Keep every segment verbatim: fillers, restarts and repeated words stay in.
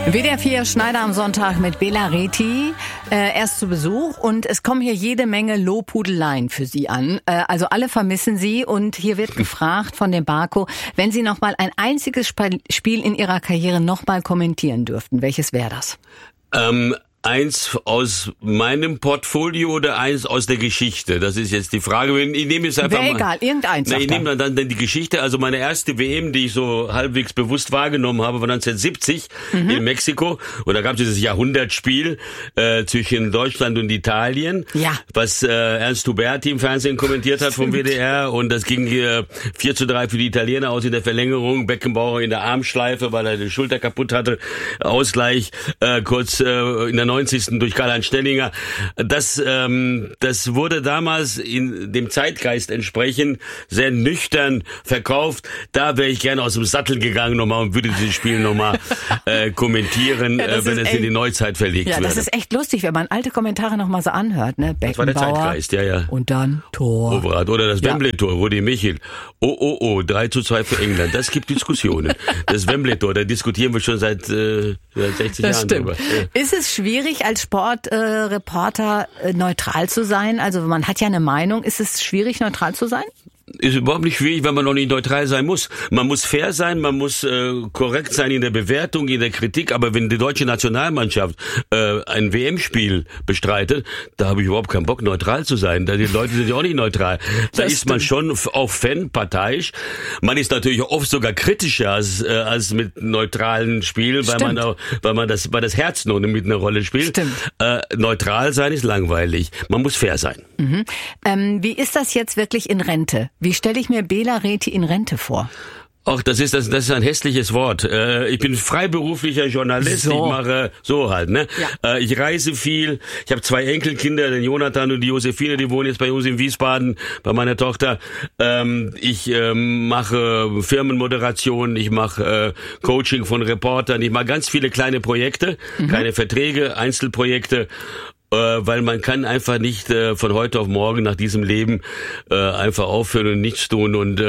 W D R vier Schneider am Sonntag mit Bela Reti. Äh, erst zu Besuch und es kommen hier jede Menge Lobhudeleien für Sie an. Äh, also alle vermissen Sie und hier wird gefragt von dem Barco, wenn Sie noch mal ein einziges Spiel in Ihrer Karriere noch mal kommentieren dürften. Welches wäre das? Ähm... Eins aus meinem Portfolio oder eins aus der Geschichte? Das ist jetzt die Frage. Ich nehme jetzt einfach Wäre mal. egal, irgendeins. Na, ich nehme dann, dann, dann die Geschichte. Also meine erste W M, die ich so halbwegs bewusst wahrgenommen habe, war neunzehnhundertsiebzig mhm. in Mexiko. Und da gab es dieses Jahrhundertspiel äh, zwischen Deutschland und Italien, ja. was äh, Ernst Huberti im Fernsehen kommentiert hat vom W D R. Und das ging hier vier zu drei für die Italiener aus in der Verlängerung. Beckenbauer in der Armschleife, weil er die Schulter kaputt hatte. Ausgleich äh, kurz äh, in der neunzigsten durch Karl-Heinz Stellinger. Das, ähm, das wurde damals in dem Zeitgeist entsprechend sehr nüchtern verkauft. Da wäre ich gerne aus dem Sattel gegangen nochmal und würde dieses Spiel nochmal äh, kommentieren, ja, äh, wenn es in die Neuzeit verlegt ja, wird. Das ist echt lustig, wenn man alte Kommentare nochmal so anhört. Ne? Das war der Zeitgeist, ja, ja. Und dann Tor. Overath. Oder das ja. Wembley-Tor, Rudi Michel. Oh, oh, oh, drei zu zwei für England. Das gibt Diskussionen. Das Wembley-Tor, da diskutieren wir schon seit, äh, seit sechzig das Jahren stimmt. drüber. Ja. Ist es schwierig, als Sportreporter äh, äh, neutral zu sein? Also man hat ja eine Meinung. Ist es schwierig, neutral zu sein? Ist überhaupt nicht schwierig, weil man noch nicht neutral sein muss. Man muss fair sein, man muss äh, korrekt sein in der Bewertung, in der Kritik. Aber wenn die deutsche Nationalmannschaft äh, ein W M-Spiel bestreitet, da habe ich überhaupt keinen Bock, neutral zu sein. Da die Leute sind ja auch nicht neutral. Da das ist man stimmt. schon auch Fan, parteiisch. Man ist natürlich oft sogar kritischer als, äh, als mit neutralen Spielen, weil man auch, weil man das, weil das Herz noch mit einer Rolle spielt. Stimmt. Äh, neutral sein ist langweilig. Man muss fair sein. Mhm. Ähm, wie ist das jetzt wirklich in Rente? Wie stelle ich mir Bela Reti in Rente vor? Ach, das ist das, das ist ein hässliches Wort. Äh, ich bin freiberuflicher Journalist. So. Ich mache so halt, ne? Ja. Äh, ich reise viel. Ich habe zwei Enkelkinder, den Jonathan und die Josephine, die wohnen jetzt bei uns in Wiesbaden, bei meiner Tochter. Ähm, ich ähm, mache Firmenmoderation, ich mache äh, Coaching von Reportern, ich mache ganz viele kleine Projekte, mhm. kleine Verträge, Einzelprojekte. Weil man kann einfach nicht äh, von heute auf morgen nach diesem Leben äh, einfach aufhören und nichts tun. Und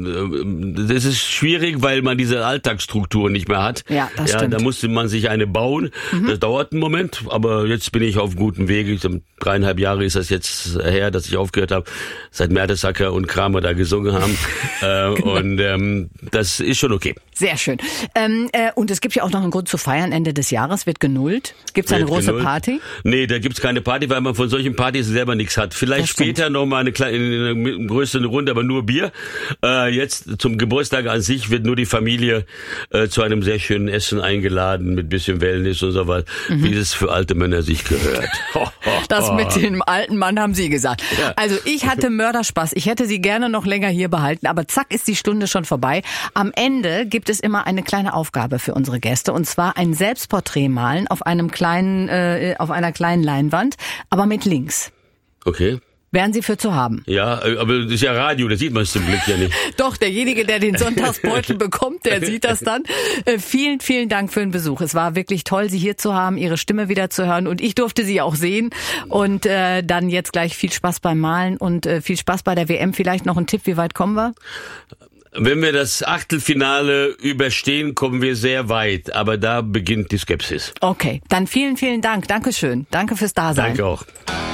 ähm, das ist schwierig, weil man diese Alltagsstruktur nicht mehr hat. Ja, das ja, stimmt. Da musste man sich eine bauen. Mhm. Das dauert einen Moment, aber jetzt bin ich auf gutem Weg. Ich, dreieinhalb Jahre ist das jetzt her, dass ich aufgehört habe, seit Mertesacker und Kramer da gesungen haben. äh, genau. Und ähm, das ist schon okay. Sehr schön. Ähm, äh, und es gibt ja auch noch einen Grund zu feiern. Ende des Jahres wird genullt. Gibt es eine große genullt. Party? Nee, da gibt's keine Party, weil man von solchen Partys selber nichts hat. Vielleicht später noch mal eine kleine, eine größere Runde, aber nur Bier. Äh, jetzt zum Geburtstag an sich wird nur die Familie äh, zu einem sehr schönen Essen eingeladen mit bisschen Wellness und so was, mhm. wie es für alte Männer sich gehört. Das mit dem alten Mann haben Sie gesagt. Ja. Also ich hatte Mörderspaß. Ich hätte Sie gerne noch länger hier behalten, aber zack ist die Stunde schon vorbei. Am Ende gibt es immer eine kleine Aufgabe für unsere Gäste und zwar ein Selbstporträt malen auf einem kleinen, äh, auf einer kleinen Leinwand, aber mit Links. Okay. Wären Sie für zu haben? Ja, aber das ist ja Radio, das sieht man zum Glück ja nicht. Doch, derjenige, der den Sonntagsbeutel bekommt, der sieht das dann. Äh, vielen, vielen Dank für den Besuch. Es war wirklich toll, Sie hier zu haben, Ihre Stimme wieder zu hören und ich durfte Sie auch sehen. Und äh, dann jetzt gleich viel Spaß beim Malen und äh, viel Spaß bei der W M. Vielleicht noch ein Tipp, wie weit kommen wir? Wenn wir das Achtelfinale überstehen, kommen wir sehr weit. Aber da beginnt die Skepsis. Okay, dann vielen, vielen Dank. Dankeschön. Danke fürs Dasein. Danke auch.